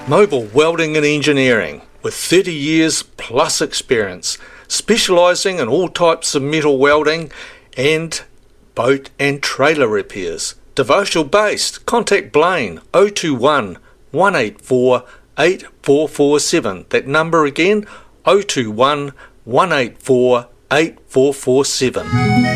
Mobile Welding and Engineering, with 30 years plus experience, specialising in all types of metal welding and boat and trailer repairs. Devotional based. Contact Blaine 021 184 8447. That number again, 021 184 8447.